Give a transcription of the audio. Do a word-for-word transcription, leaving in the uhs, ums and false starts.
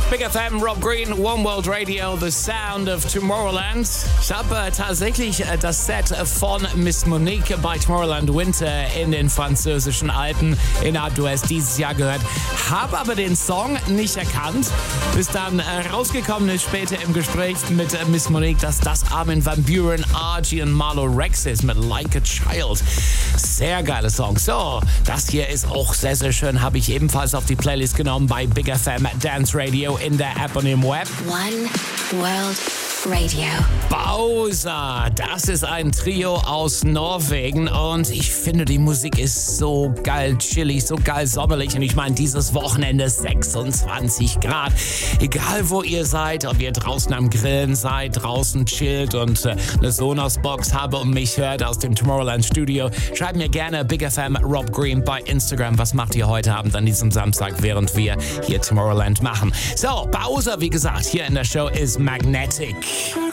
Big F M, Rob Green, One World Radio, The Sound of Tomorrowland. Ich habe äh, tatsächlich äh, das Set von Miss Monique bei Tomorrowland Winter in den französischen Alpen in Alpe d'Huez dieses Jahr gehört, habe aber den Song nicht erkannt, bis dann äh, rausgekommen ist später im Gespräch mit äh, Miss Monique, dass das Armin van Buuren, Argy und Marlo Rex ist mit Like a Child. Sehr geiler Song. So, das hier ist auch sehr, sehr schön, habe ich ebenfalls auf die Playlist genommen bei Big F M Dance Radio in der App und im Web. One World Radio. Bowser, das ist ein Trio aus Norwegen und ich finde, die Musik ist so geil chillig, so geil sommerlich und ich meine, dieses Wochenende sechsundzwanzig Grad. Egal wo ihr seid, ob ihr draußen am Grillen seid, draußen chillt und äh, eine Sonos-Box habe und mich hört aus dem Tomorrowland Studio, schreibt mir gerne Big F M Rob Green bei Instagram. Was macht ihr heute Abend an diesem Samstag, während wir hier Tomorrowland machen? So, Bowser, wie gesagt, hier in der Show ist Magnetic.